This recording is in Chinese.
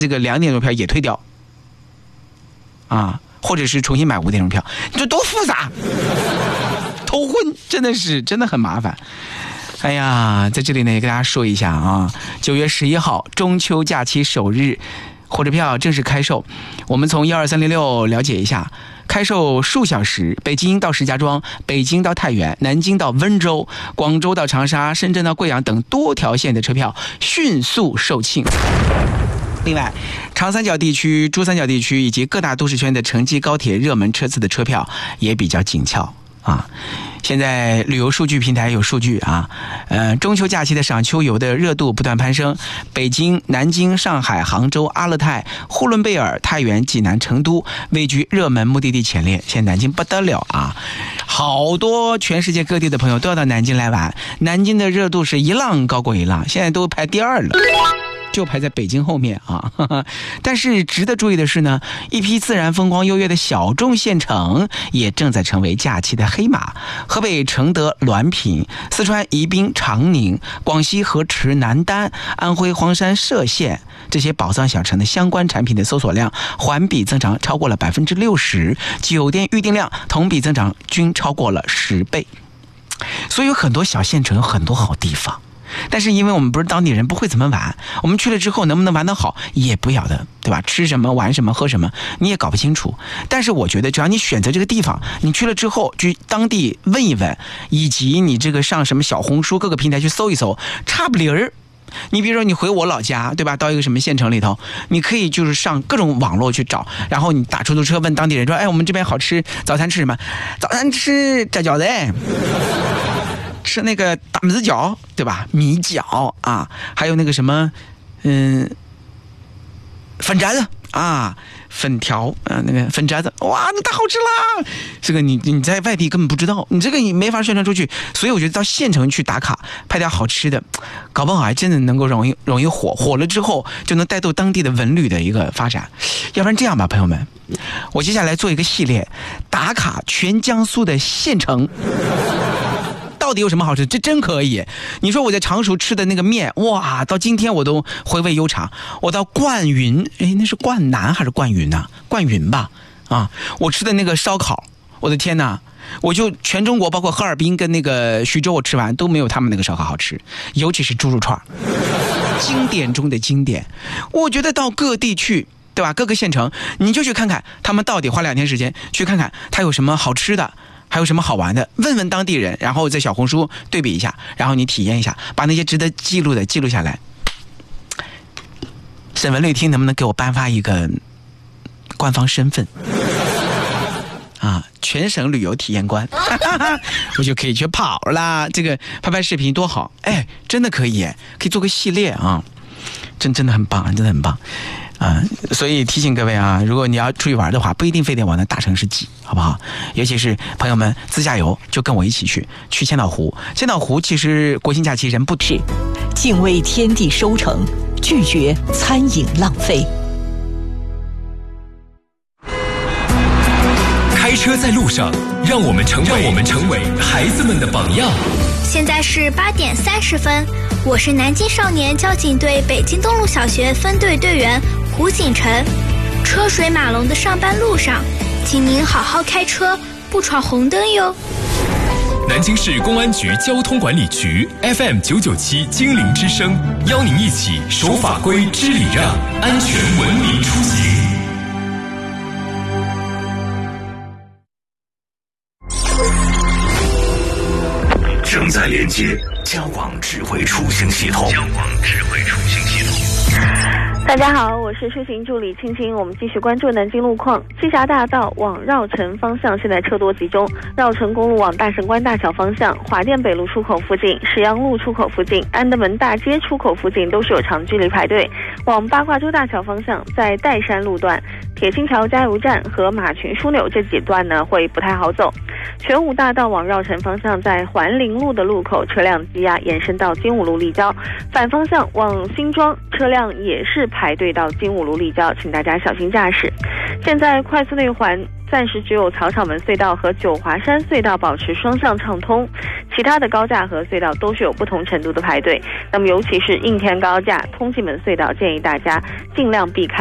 这个2点钟票也退掉啊，或者是重新买5点钟票，这多复杂，头昏，真的很麻烦。哎呀，在这里呢也跟大家说一下啊，9月11号中秋假期首日，火车票正式开售。我们从12306了解一下，开售数小时，北京到石家庄、北京到太原、南京到温州、广州到长沙、深圳到贵阳等多条线的车票迅速售罄。另外，长三角地区、珠三角地区以及各大都市圈的城际高铁热门车次的车票也比较紧俏啊。现在旅游数据平台有数据啊，中秋假期的赏秋游的热度不断攀升，北京、南京、上海、杭州、阿勒泰、呼伦贝尔、太原、济南、成都位居热门目的地前列。现在南京不得了啊，好多全世界各地的朋友都要到南京来玩，南京的热度是一浪高过一浪，现在都排第2了。就排在北京后面啊，但是值得注意的是呢，一批自然风光优越的小众县城也正在成为假期的黑马。河北承德滦平、四川宜宾长宁、广西河池南丹、安徽黄山歙县这些宝藏小城的相关产品的搜索量环比增长超过了60%，酒店预订量同比增长均超过了10倍。所以有很多小县城有很多好地方，但是因为我们不是当地人，不会怎么玩，我们去了之后能不能玩得好也不晓得，对吧？吃什么玩什么喝什么你也搞不清楚。但是我觉得只要你选择这个地方，你去了之后去当地问一问，以及你这个上什么小红书各个平台去搜一搜，差不离儿。你比如说你回我老家，对吧？到一个什么县城里头，你可以就是上各种网络去找，然后你打出租车问当地人说，哎，我们这边好吃，早餐吃什么？早餐吃炸饺子，吃那个大米饺，对吧？米饺啊，还有那个什么粉渣子啊，粉条那个粉渣子，哇，那太好吃啦！这个你在外地根本不知道，你这个你没法宣传出去，所以我觉得到县城去打卡，拍点好吃的，搞不好还真的能够容易火了之后就能带动当地的文旅的一个发展。要不然这样吧，朋友们，我接下来做一个系列，打卡全江苏的县城。到底有什么好吃？这真可以。你说我在常熟吃的那个面，哇，到今天我都回味悠长。我到灌云，那是灌南还是灌云啊？灌云吧，啊，我吃的那个烧烤，我的天哪！我就全中国包括哈尔滨跟那个徐州，我吃完都没有他们那个烧烤好吃，尤其是猪肉串，经典中的经典。我觉得到各地去，对吧？各个县城，你就去看看他们到底花2天时间去看看他有什么好吃的。还有什么好玩的？问问当地人，然后在小红书对比一下，然后你体验一下，把那些值得记录的记录下来。省文旅厅能不能给我颁发一个官方身份啊？全省旅游体验官，我就可以去跑啦。这个拍视频多好，真的可以做个系列啊，真的很棒，真的很棒。所以提醒各位啊，如果你要出去玩的话，不一定非得往那大城市挤，好不好？尤其是朋友们自驾游，就跟我一起去千岛湖。千岛湖其实国庆假期人不止， 敬畏天地收成，拒绝餐饮浪费。 开车在路上，让我们成为孩子们的榜样。 现在是8点30分，我是南京少年交警队北京东路小学分队队员胡锦晨。车水马龙的上班路上，请您好好开车，不闯红灯哟。 南京市公安局交通管理局 FM997精灵之声，邀您一起守法规、知礼让，安全文明出行。正在连接交广智慧出行系统。 大家好，我是出行助理青青。我们继续关注南京路况。栖霞大道往绕城方向现在车多集中，绕城公路往大神关大桥方向、华店北路出口附近、石阳路出口附近、安德门大街出口附近都是有长距离排队。往八卦洲大桥方向，在岱山路段、铁青桥加油站和马群枢纽这几段呢会不太好走。玄武大道往绕城方向，在环陵路的路口车辆积压延伸到金武路立交，反方向往新庄车辆也是排队到金武路立交，请大家小心驾驶。现在快速内环暂时只有草场门隧道和九华山隧道保持双向畅通，其他的高架和隧道都是有不同程度的排队。那么尤其是应天高架、通济门隧道，建议大家尽量避开